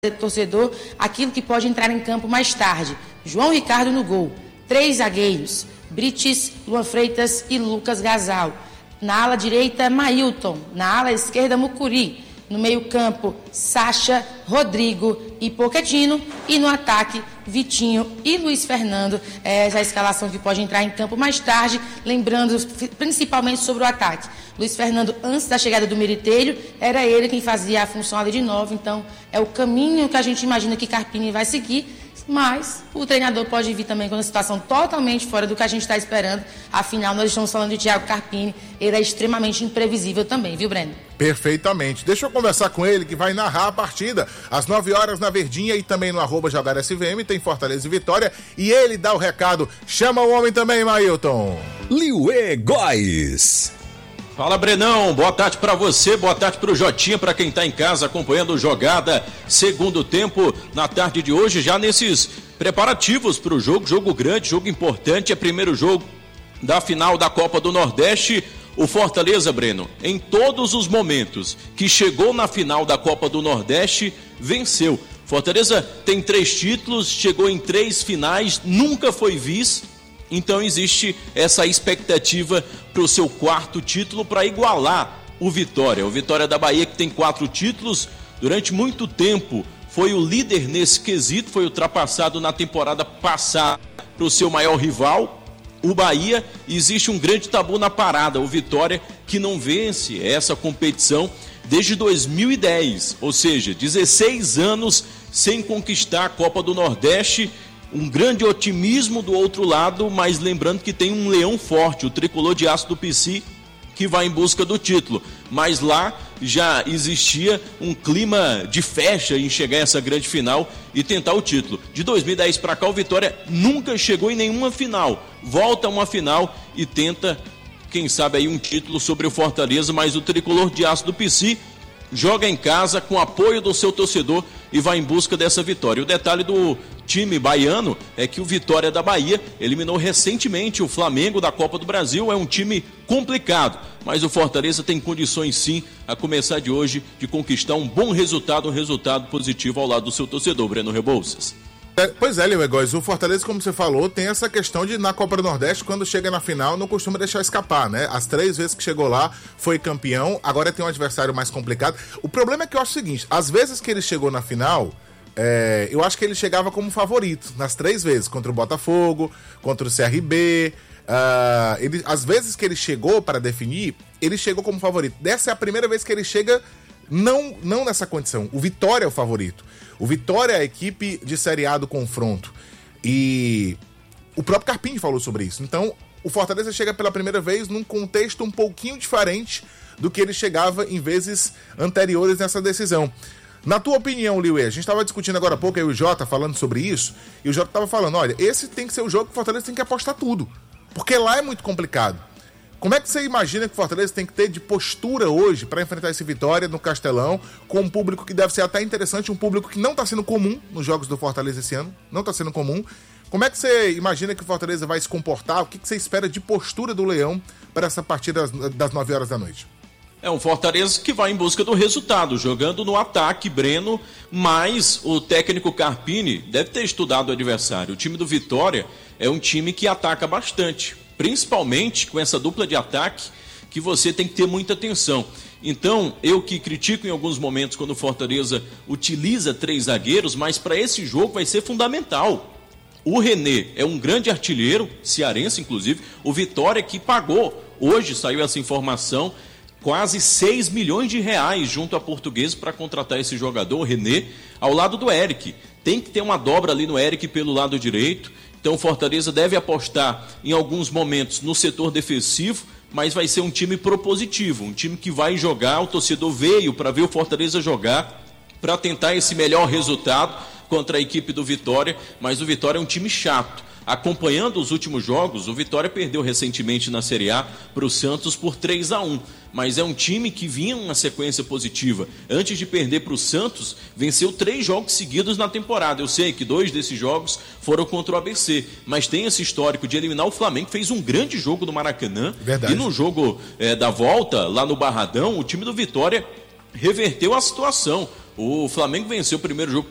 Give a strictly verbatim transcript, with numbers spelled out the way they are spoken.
torcedor aquilo que pode entrar em campo mais tarde. João Ricardo no gol, três zagueiros, Brites, Luan Freitas e Lucas Gasal. Na ala direita, Mailton, na ala esquerda, Mucuri, no meio campo, Sacha, Rodrigo e Pochettino, e no ataque, Vitinho e Luiz Fernando. É essa a escalação que pode entrar em campo mais tarde, lembrando principalmente sobre o ataque. Luiz Fernando, antes da chegada do Militelho, era ele quem fazia a função ali de nove, então é o caminho que a gente imagina que Carpini vai seguir, mas o treinador pode vir também com uma situação totalmente fora do que a gente está esperando. Afinal, nós estamos falando de Thiago Carpini, ele é extremamente imprevisível também, viu, Breno? Perfeitamente. Deixa eu conversar com ele, que vai narrar a partida às nove horas na Verdinha e também no arroba Jogar S V M, tem Fortaleza e Vitória, e ele dá o recado. Chama o homem também, Mailton. Liuê Góes. Fala, Brenão, boa tarde pra você, boa tarde pro Jotinha, pra quem tá em casa acompanhando Jogada segundo tempo na tarde de hoje, já nesses preparativos pro jogo, jogo grande, jogo importante, é primeiro jogo da final da Copa do Nordeste. O Fortaleza, Breno, em todos os momentos que chegou na final da Copa do Nordeste, venceu. Fortaleza tem três títulos, chegou em três finais, nunca foi vice. Então existe essa expectativa para o seu quarto título, para igualar o Vitória. O Vitória da Bahia, que tem quatro títulos, durante muito tempo foi o líder nesse quesito, foi ultrapassado na temporada passada para o seu maior rival, o Bahia. Existe um grande tabu na parada, o Vitória, que não vence essa competição desde dois mil e dez, ou seja, dezesseis anos sem conquistar a Copa do Nordeste. Um grande otimismo do outro lado, mas lembrando que tem um leão forte, o tricolor de aço do P C, que vai em busca do título. Mas lá já existia um clima de festa em chegar a essa grande final e tentar o título. De dois mil e dez para cá, o Vitória nunca chegou em nenhuma final. Volta a uma final e tenta, quem sabe, aí um título sobre o Fortaleza, mas o tricolor de aço do P C joga em casa com apoio do seu torcedor e vai em busca dessa vitória. O detalhe do time baiano é que o Vitória da Bahia eliminou recentemente o Flamengo da Copa do Brasil. É um time complicado, mas o Fortaleza tem condições sim, a começar de hoje, de conquistar um bom resultado, um resultado positivo ao lado do seu torcedor, Breno Rebouças. É, pois é, Léo Góes, o Fortaleza, como você falou, tem essa questão de, na Copa do Nordeste, quando chega na final, não costuma deixar escapar, né? As três vezes que chegou lá, foi campeão, agora tem um adversário mais complicado. O problema é que eu acho o seguinte, às vezes que ele chegou na final, é, eu acho que ele chegava como favorito, nas três vezes, contra o Botafogo, contra o C R B, uh, ele, às vezes que ele chegou para definir, ele chegou como favorito. Dessa é a primeira vez que ele chega não, não nessa condição. O Vitória é o favorito. O Vitória é a equipe de Série A do confronto. E o próprio Carpini falou sobre isso. Então, o Fortaleza chega pela primeira vez num contexto um pouquinho diferente do que ele chegava em vezes anteriores nessa decisão. Na tua opinião, Liuê, a gente estava discutindo agora há pouco, eu e o Jota falando sobre isso, e o Jota estava falando, olha, esse tem que ser o jogo que o Fortaleza tem que apostar tudo, porque lá é muito complicado. Como é que você imagina que o Fortaleza tem que ter de postura hoje para enfrentar esse Vitória no Castelão, com um público que deve ser até interessante, um público que não está sendo comum nos jogos do Fortaleza esse ano, não está sendo comum. Como é que você imagina que o Fortaleza vai se comportar? O que você espera de postura do Leão para essa partida das nove horas da noite? É um Fortaleza que vai em busca do resultado, jogando no ataque, Breno, mas o técnico Carpini deve ter estudado o adversário. O time do Vitória é um time que ataca bastante, principalmente com essa dupla de ataque, que você tem que ter muita atenção. Então, eu que critico em alguns momentos quando o Fortaleza utiliza três zagueiros, mas para esse jogo vai ser fundamental. O René é um grande artilheiro, cearense inclusive, o Vitória que pagou, hoje saiu essa informação, quase seis milhões de reais junto à Portuguesa para contratar esse jogador, o René, ao lado do Eric. Tem que ter uma dobra ali no Eric pelo lado direito. Então o Fortaleza deve apostar em alguns momentos no setor defensivo, mas vai ser um time propositivo, um time que vai jogar, o torcedor veio para ver o Fortaleza jogar, para tentar esse melhor resultado contra a equipe do Vitória, mas o Vitória é um time chato. Acompanhando os últimos jogos, o Vitória perdeu recentemente na Série A para o Santos por três a um, mas é um time que vinha numa sequência positiva. Antes de perder para o Santos, venceu três jogos seguidos na temporada. Eu sei que dois desses jogos foram contra o A B C, mas tem esse histórico de eliminar o Flamengo, que fez um grande jogo no Maracanã. Verdade. E no jogo é, da volta, lá no Barradão, o time do Vitória reverteu a situação. O Flamengo venceu o primeiro jogo